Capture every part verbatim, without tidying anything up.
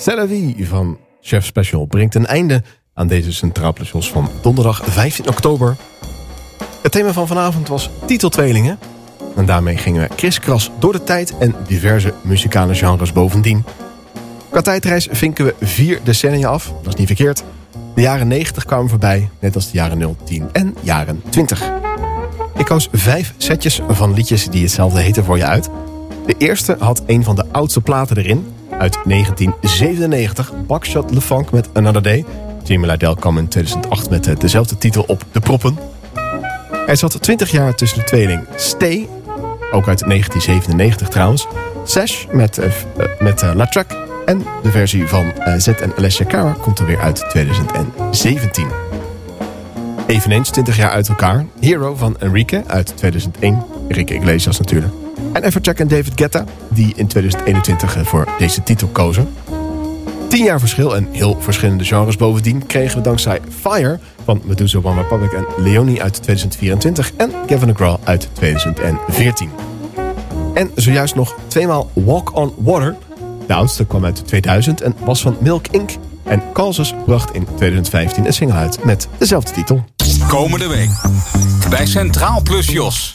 C'est la vie van Chef Special brengt een einde aan deze Centraal Stations van donderdag vijftien oktober. Het thema van vanavond was titeltweelingen. En daarmee gingen we kriskras door de tijd en diverse muzikale genres bovendien. Qua tijdreis vinken we vier decennia af, dat is niet verkeerd. De jaren negentig kwamen voorbij, net als de jaren nul, tien en jaren twintig. Ik koos vijf setjes van liedjes die hetzelfde heten voor je uit. De eerste had een van de oudste platen erin, uit negentien zevenennegentig, Buckshot LeFunk met Another Day. Jimmy Lydell kwam in tweeduizend acht met dezelfde titel op de proppen. Hij zat twintig jaar tussen de tweeling Stay, ook uit negentien zevenennegentig trouwens. Sash met, uh, met uh, La Track en de versie van uh, Z en Alessia Cara komt er weer uit tweeduizend zeventien. Eveneens twintig jaar uit elkaar. Hero van Enrique uit tweeduizend één. Enrique Iglesias natuurlijk. En Everjack en David Guetta, die in tweeduizend eenentwintig voor deze titel kozen. Tien jaar verschil en heel verschillende genres bovendien kregen we dankzij Fire van Medusa, One Republic en Leonie uit tweeduizend vierentwintig en Gavin DeGraw uit tweeduizend veertien. En zojuist nog tweemaal Walk on Water. De oudste kwam uit tweeduizend en was van Milk Incorporated. En Causes bracht in tweeduizend vijftien een single uit met dezelfde titel. Komende week bij Centraal Plus Jos.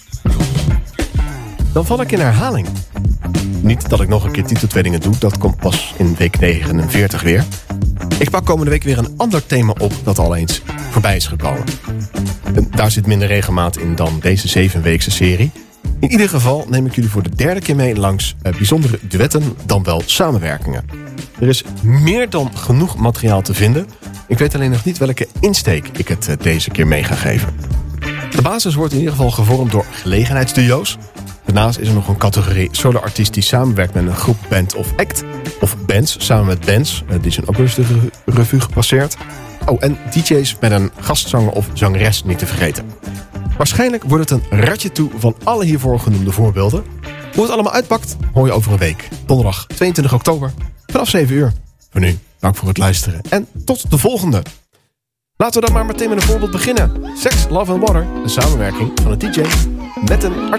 Dan val ik in herhaling. Niet dat ik nog een keer titeltweelingen doe, dat komt pas in week negenenveertig weer. Ik pak komende week weer een ander thema op dat al eens voorbij is gekomen. En daar zit minder regelmaat in dan deze zevenweekse serie. In ieder geval neem ik jullie voor de derde keer mee langs uh, bijzondere duetten dan wel samenwerkingen. Er is meer dan genoeg materiaal te vinden. Ik weet alleen nog niet welke insteek ik het uh, deze keer mee ga geven. De basis wordt in ieder geval gevormd door gelegenheidsduo's. Daarnaast is er nog een categorie solo-artiest die samenwerkt met een groep, band of act. Of bands samen met bands. Uh, die zijn ook eens de revue gepasseerd. Oh, en D J's met een gastzanger of zangeres niet te vergeten. Waarschijnlijk wordt het een ratje toe van alle hiervoor genoemde voorbeelden. Hoe het allemaal uitpakt, hoor je over een week. Donderdag tweeëntwintig oktober, vanaf zeven uur. Voor nu, dank voor het luisteren en tot de volgende. Laten we dan maar meteen met een voorbeeld beginnen. Sex, Love and Water, een samenwerking van een D J met een artiest.